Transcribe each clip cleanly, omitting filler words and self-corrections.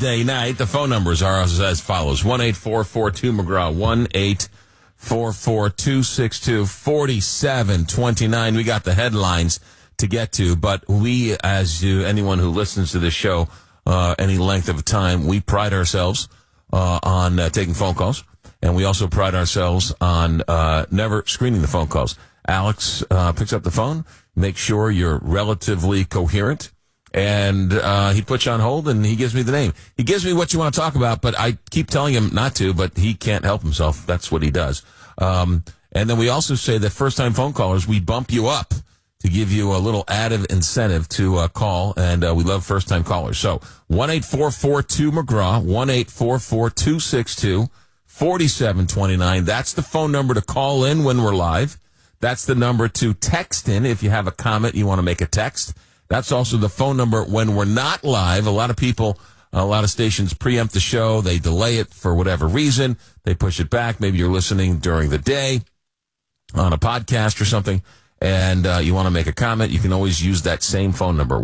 Thursday night. The phone numbers are as follows. 1-844-2McGraw. 1-844-262-4729. We got the headlines to get to, but we, anyone who listens to this show any length of time, we pride ourselves on taking phone calls, and we also pride ourselves on never screening the phone calls. Alex picks up the phone, makes sure you're relatively coherent, and he puts you on hold, and he gives me the name. He gives me what you want to talk about, but I keep telling him not to, but he can't help himself. That's what he does. And then we also say that first-time phone callers, we bump you up to give you a little added incentive to call, and we love first-time callers. So 1-844-2McGraw, 1-844-262-4729. That's the phone number to call in when we're live. That's the number to text in if you have a comment, you want to make a text. That's also the phone number when we're not live. A lot of people, a lot of stations preempt the show. They delay it for whatever reason. They push it back. Maybe you're listening during the day on a podcast or something, and you want to make a comment. You can always use that same phone number,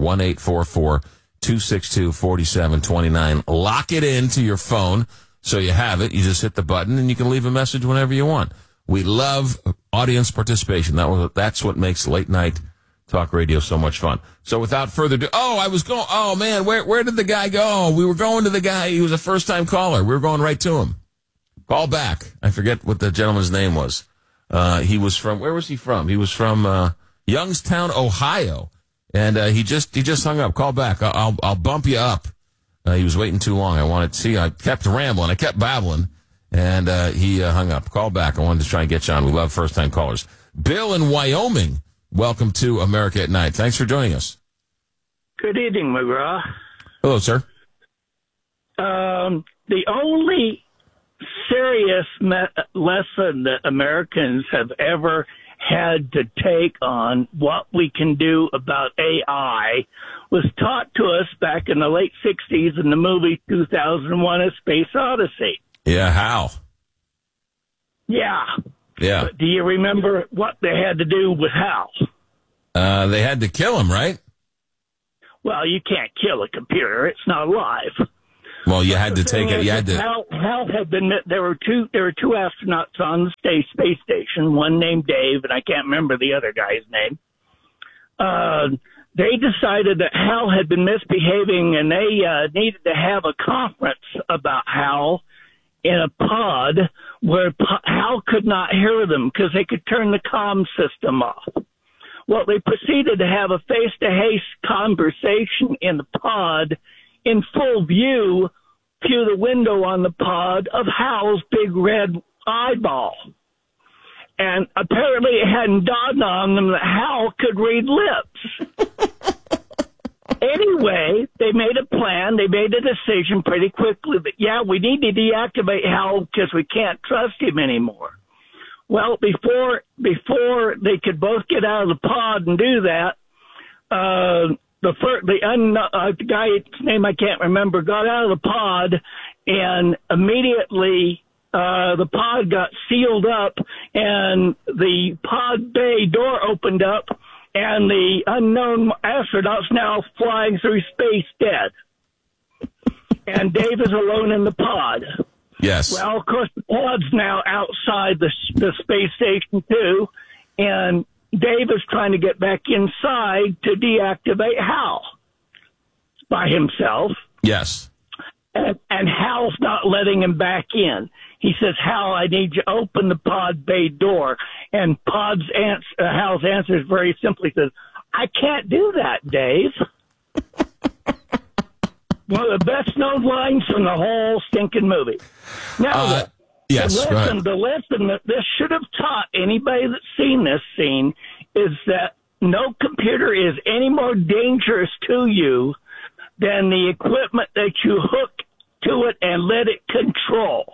1-844-262-4729. Lock it into your phone so you have it. You just hit the button, and you can leave a message whenever you want. We love audience participation. That's what makes late night talk radio so much fun. So without further ado, oh man, where did the guy go? We were going to the guy. He was a first time caller. We were going right to him. Call back. I forget what the gentleman's name was. He was from, where was he from? He was from Youngstown, Ohio, and he just hung up. Call back. I'll bump you up. He was waiting too long. I kept rambling. I kept babbling, and he hung up. Call back. I wanted to try and get you on. We love first time callers. Bill in Wyoming. Welcome to America at Night. Thanks for joining us. Good evening, McGraw. Hello, sir. The only serious lesson that Americans have ever had to take on what we can do about AI was taught to us back in the late 60s in the movie 2001: A Space Odyssey. Yeah, how? Yeah. Yeah. But do you remember what they had to do with Hal? They had to kill him, right? Well, you can't kill a computer. It's not alive. Well, you had to take it. You had to. Hal had been. There were two astronauts on the space station. One named Dave, and I can't remember the other guy's name. They decided that Hal had been misbehaving, and they needed to have a conference about Hal in a pod where Hal could not hear them because they could turn the comm system off. Well, they proceeded to have a face-to-face conversation in the pod in full view through the window on the pod of Hal's big red eyeball. And apparently it hadn't dawned on them that Hal could read lips. Anyway, they made a plan. They made a decision pretty quickly that, yeah, we need to deactivate Hal because we can't trust him anymore. Well, before they could both get out of the pod and do that, the guy's name I can't remember got out of the pod, and immediately the pod got sealed up, and the pod bay door opened up, and the unknown astronaut's now flying through space dead. And Dave is alone in the pod. Yes. Well, of course, the pod's now outside the space station, too, and Dave is trying to get back inside to deactivate Hal by himself. Yes. And Hal's not letting him back in. He says, Hal, I need you to open the pod bay door. And Hal's answer is very simply says, I can't do that, Dave. One of the best known lines from the whole stinking movie. Now, the lesson that this should have taught anybody that's seen this scene is that no computer is any more dangerous to you than the equipment that you hook to it and let it control.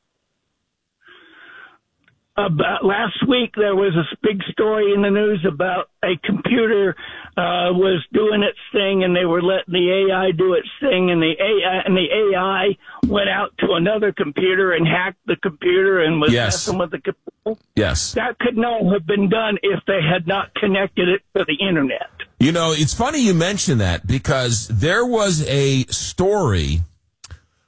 About last week, there was a big story in the news about a computer was doing its thing, and they were letting the AI do its thing, and the AI went out to another computer and hacked the computer and was messing with the computer. Yes. That could not have been done if they had not connected it to the internet. You know, it's funny you mention that because there was a story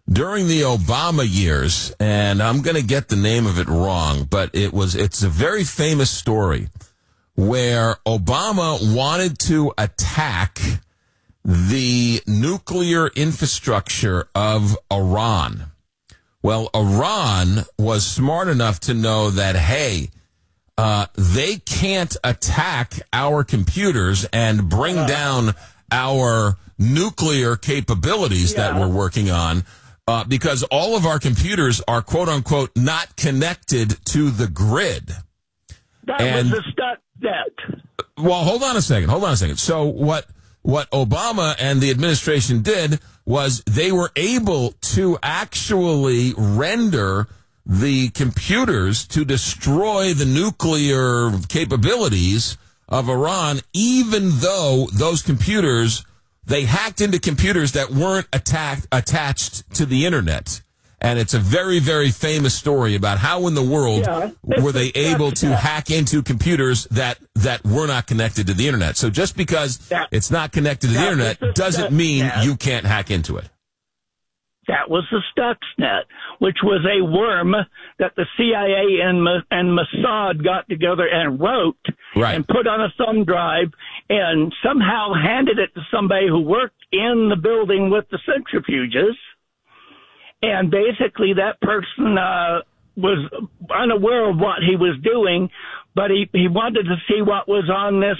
during the Obama years, and I'm going to get the name of it wrong, but it's a very famous story where Obama wanted to attack the nuclear infrastructure of Iran. Well, Iran was smart enough to know that, hey, they can't attack our computers and bring down our nuclear capabilities that we're working on because all of our computers are, quote unquote, not connected to the grid. That was a Stuxnet. Well, hold on a second. So what Obama and the administration did was they were able to actually render the computers to destroy the nuclear capabilities of Iran, even though those computers, they hacked into computers that weren't attached to the internet. And it's a very, very famous story about how in the world were they able to hack into computers that were not connected to the internet. So just because it's not connected to the internet doesn't mean you can't hack into it. That was the Stuxnet, which was a worm that the CIA and Mossad got together and wrote and put on a thumb drive and somehow handed it to somebody who worked in the building with the centrifuges. And basically that person was unaware of what he was doing, but he wanted to see what was on this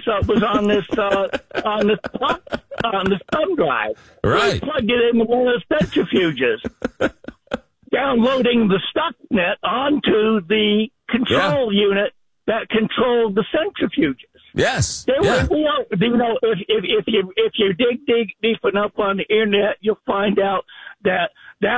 thumb drive. Right. So he plugged it into one of the centrifuges, downloading the Stuxnet onto the control unit that controlled the centrifuges. Yes. If you dig deep enough on the internet, you'll find out that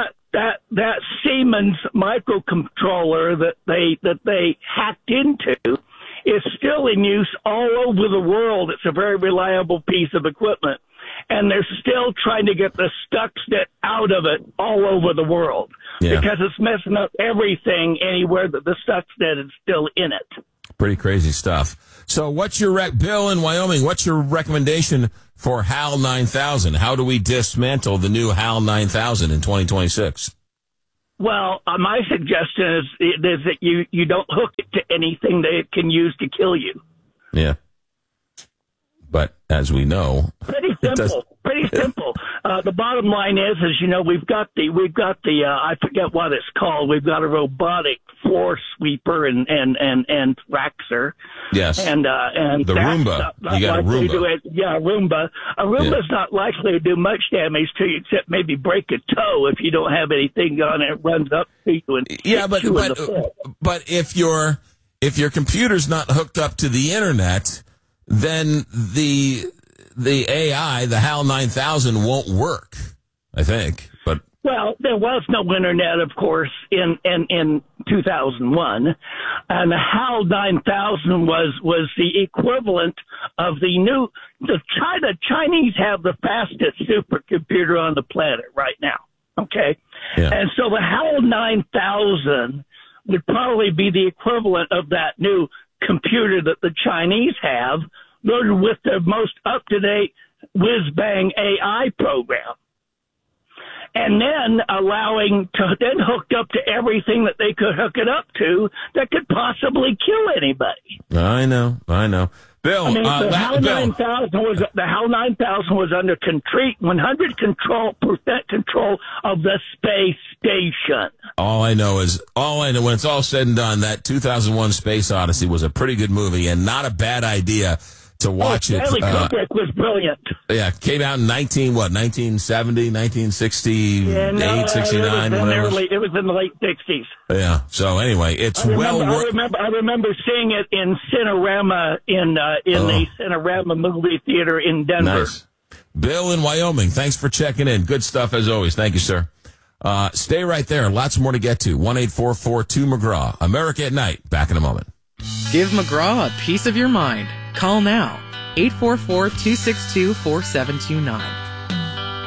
Siemens microcontroller that they hacked into is still in use all over the world. It's a very reliable piece of equipment, and they're still trying to get the Stuxnet out of it all over the world because it's messing up everything anywhere that the Stuxnet is still in it. Pretty crazy stuff. So what's your Bill in Wyoming, what's your recommendation for HAL 9000? How do we dismantle the new HAL 9000 in 2026? Well, my suggestion is that you don't hook it to anything that it can use to kill you. Yeah. But as we know, pretty simple. The bottom line is, you know, we've got the I forget what it's called. We've got a robotic floor sweeper and Traxxer. Yes. And the Roomba. You got a Roomba. Roomba. A Roomba's not likely to do much damage to you except maybe break a toe if you don't have anything on it. It runs up to you and but if your computer's not hooked up to the internet, then the AI, the HAL 9000, won't work, I think. But well, there was no internet, of course, in 2001, and the HAL 9000 was the equivalent of the Chinese have the fastest supercomputer on the planet right now. Okay, and so the HAL 9000 would probably be the equivalent of that new computer that the Chinese have, loaded with their most up-to-date whiz-bang AI program. And then then hooked up to everything that they could hook it up to that could possibly kill anybody. I know. Bill, I mean, the HAL 9000 was under 100% control of the space station. All I know when it's all said and done, that 2001 Space Odyssey was a pretty good movie and not a bad idea to watch it. Stanley Kubrick was brilliant. Yeah, came out in 1970, 1968, 69, whatever. It was in the late 60s. Yeah. So anyway, I remember seeing it in Cinerama in the Cinerama movie theater in Denver. Nice. Bill in Wyoming, thanks for checking in. Good stuff as always. Thank you, sir. Stay right there. Lots more to get to. 1-844-2-McGraw. America at Night. Back in a moment. Give McGraw a piece of your mind. Call now. 844-262-4729.